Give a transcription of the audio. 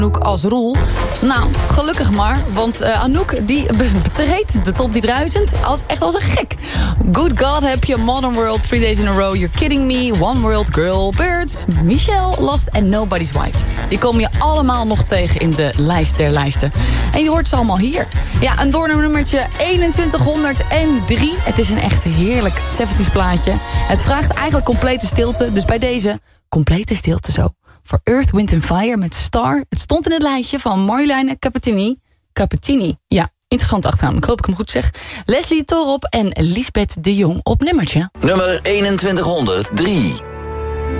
Anouk als Roel. Nou, gelukkig maar, want Anouk die betreedt de top 1000 als een gek. Good God heb je, Modern World, 3 Days in a Row, You're Kidding Me, One World, Girl, Birds, Michelle, Lost en Nobody's Wife. Die kom je allemaal nog tegen in de lijst der lijsten. En je hoort ze allemaal hier. Ja, een doornummertje 2103. Het is een echt heerlijk 70s plaatje. Het vraagt eigenlijk complete stilte, dus bij deze complete stilte zo. Voor Earth, Wind & Fire met Star. Het stond in het lijstje van Marjoleine Capitini. Ja, interessant achternaam. Ik hoop ik hem goed zeg. Leslie Torop en Lisbeth de Jong op nummertje. Nummer 2103.